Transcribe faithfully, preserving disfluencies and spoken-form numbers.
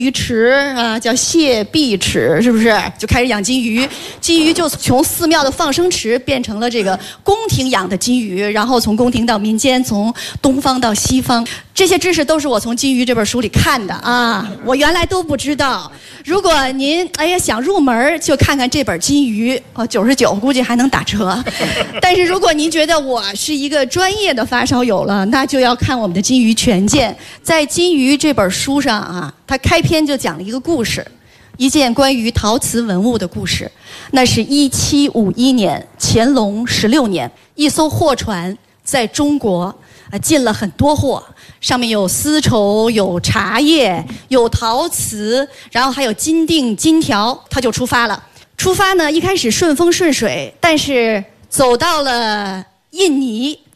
鱼池啊，叫谢碧池，是不是？就开始养金鱼，金鱼就从寺庙的放生池变成了这个宫廷养的金鱼，然后从宫廷到民间，从东方到西方，这些知识都是我从《金鱼》这本书里看的啊，我原来都不知道。如果您哎呀想入门，就看看这本《金鱼》，哦，九十九估计还能打折。但是如果您觉得我是一个专业的发烧友了，那就要看我们的《金鱼全鉴》。在《金鱼》这本书上啊，它开篇就讲了一个故事，一件关于陶瓷文物的故事。那是一七五一年，乾隆十六年，一艘货船在中国呃进了很多货，上面有丝绸，有茶叶，有陶瓷，然后还有金锭、金条，它就出发了。出发呢，一开始顺风顺水，但是走到了印尼，